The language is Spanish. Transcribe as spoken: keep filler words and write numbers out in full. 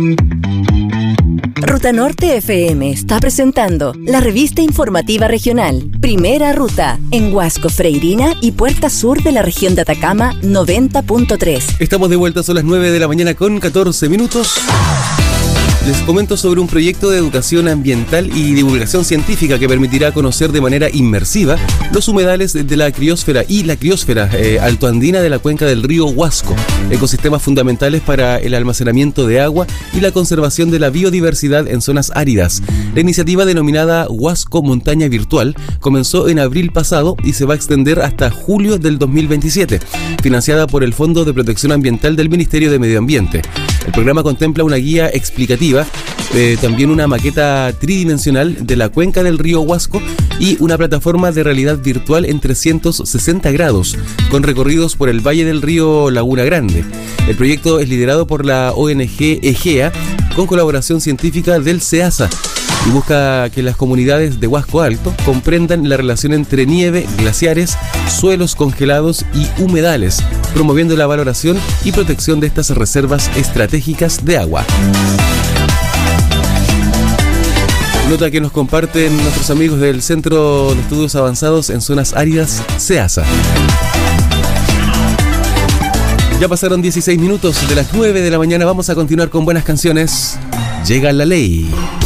Ruta Norte F M está presentando la revista informativa regional Primera Ruta en Huasco, Freirina y Puerta Sur de la región de Atacama noventa punto tres. Estamos de vuelta, son las nueve de la mañana con catorce minutos. Les comento sobre un proyecto de educación ambiental y divulgación científica que permitirá conocer de manera inmersiva los humedales de la criósfera y la criósfera eh, altoandina de la cuenca del río Huasco, ecosistemas fundamentales para el almacenamiento de agua y la conservación de la biodiversidad en zonas áridas. La iniciativa, denominada Huasco Montaña Virtual, comenzó en abril pasado y se va a extender hasta julio del dos mil veintisiete, financiada por el Fondo de Protección Ambiental del Ministerio de Medio Ambiente. El programa contempla una guía explicativa, eh, también una maqueta tridimensional de la cuenca del río Huasco y una plataforma de realidad virtual en trescientos sesenta grados, con recorridos por el valle del río Laguna Grande. El proyecto es liderado por la O N G EGEA, con colaboración científica del SEASA, y busca que las comunidades de Huasco Alto comprendan la relación entre nieve, glaciares, suelos congelados y humedales, promoviendo la valoración y protección de estas reservas estratégicas de agua. Nota que nos comparten nuestros amigos del Centro de Estudios Avanzados en Zonas Áridas, SEASA. Ya pasaron dieciséis minutos de las nueve de la mañana, vamos a continuar con buenas canciones. Llega la ley.